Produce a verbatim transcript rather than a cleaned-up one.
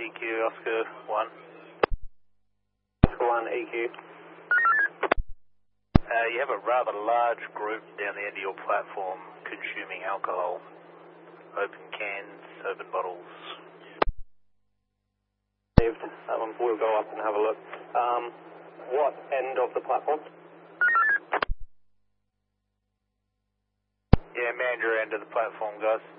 E Q, Oscar one. Oscar one, E Q. Uh, you have a rather large group down the end of your platform consuming alcohol. Open cans, open bottles. Um, we'll go up and have a look. Um, what end of the platform? Yeah, man your end of the platform, guys.